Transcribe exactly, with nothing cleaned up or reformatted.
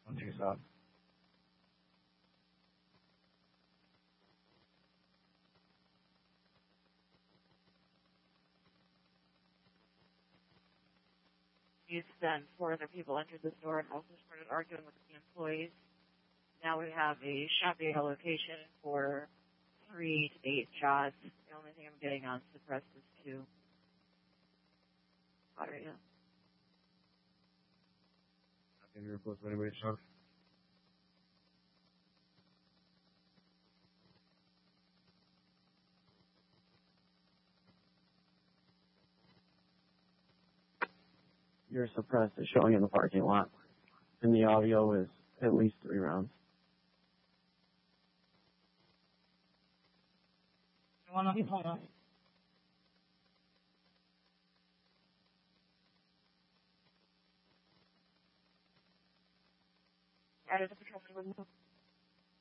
Once you stop. Then four other people entered the store and also started arguing with the employees. Now we have a shopping location for three to eight shots. The only thing I'm getting on suppressed is two. Right now. Any reports of anybody shot? Your suppressed is showing in the parking lot, and the audio is at least three rounds. One on hold on. Added the patrolman.